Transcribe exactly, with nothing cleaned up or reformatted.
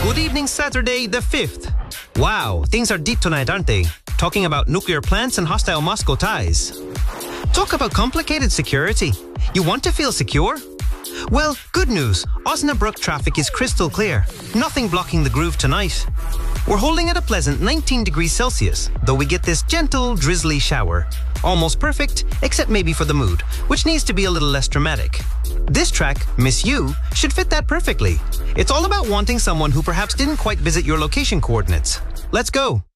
Good evening, Saturday the fifth. Wow, things are deep tonight, aren't they? Talking about nuclear plants and hostile Moscow ties. Talk about complicated security. You want to feel secure? Well, good news. Osnabrück traffic is crystal clear. Nothing blocking the groove tonight. We're holding at a pleasant nineteen degrees Celsius, though we get this gentle, drizzly shower. Almost perfect, except maybe for the mood, which needs to be a little less dramatic. This track, Miss You, should fit that perfectly. It's all about wanting someone who perhaps didn't quite visit your location coordinates. Let's go.